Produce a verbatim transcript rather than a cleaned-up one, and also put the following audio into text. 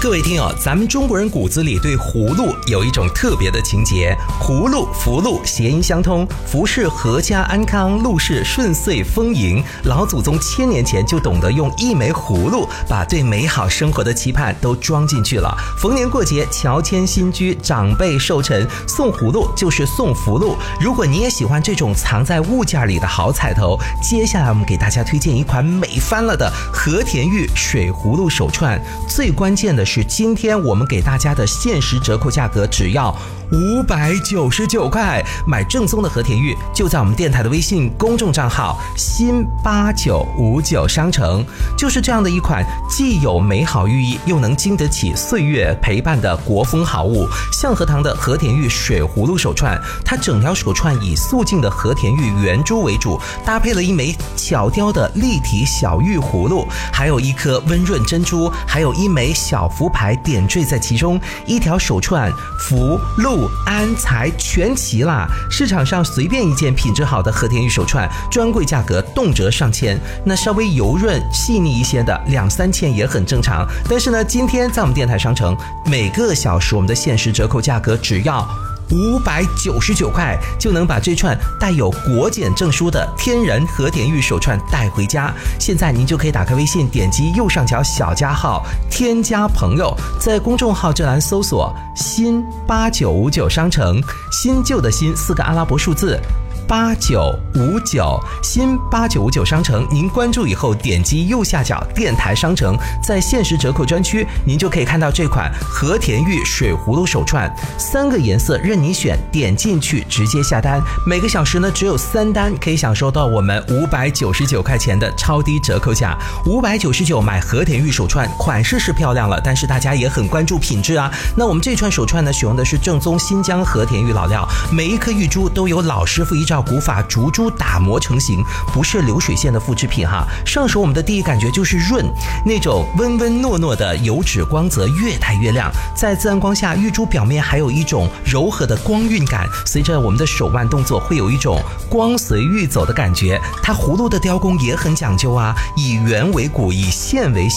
各位听友，咱们中国人骨子里对葫芦有一种特别的情结，葫芦、福禄谐音相通，福是阖家安康，禄是顺遂丰盈。老祖宗千年前就懂得用一枚葫芦把对美好生活的期盼都装进去了。逢年过节，乔迁新居，长辈寿辰，送葫芦就是送福禄。如果你也喜欢这种藏在物件里的好彩头，接下来我们给大家推荐一款美翻了的和田玉水葫芦手串。最关键的是，今天我们给大家的限时折扣价格只要五百九十九块，买正宗的和田玉就在我们电台的微信公众账号新八九五九商城。就是这样的一款既有美好寓意又能经得起岁月陪伴的国风好物，象和堂的和田玉水葫芦手串。它整条手串以素净的和田玉圆珠为主，搭配了一枚巧雕的立体小玉葫芦，还有一颗温润珍珠，还有一枚小福牌点缀在其中。一条手串福禄安财全齐啦！市场上随便一件品质好的和田玉手串，专柜价格动辄上千，那稍微油润细腻一些的两三千也很正常。但是呢，今天在我们电台商城，每个小时我们的限时折扣价格只要五百九十九块，就能把这串带有国检证书的天然和田玉手串带回家。现在您就可以打开微信，点击右上角小加号，添加朋友，在公众号这栏搜索新八九五九商城，新旧的新四个阿拉伯数字八九五九，新八九五九商城，您关注以后点击右下角电台商城，在限时折扣专区您就可以看到这款和田玉水葫芦手串，三个颜色任你选，点进去直接下单，每个小时呢只有三单，可以享受到我们五百九十九块钱的超低折扣价。五百九十九买和田玉手串，款式是漂亮了，但是大家也很关注品质啊。那我们这串手串呢，选用的是正宗新疆和田玉老料，每一颗玉珠都有老师傅依照古法竹珠打磨成型，不是流水线的复制品哈。上手我们的第一感觉就是润，那种温温糯糯的油脂光泽越带越亮，在自然光下，玉珠表面还有一种柔和的光晕感，随着我们的手腕动作会有一种光随玉走的感觉。它葫芦的雕工也很讲究啊，以圆为骨，以线为线。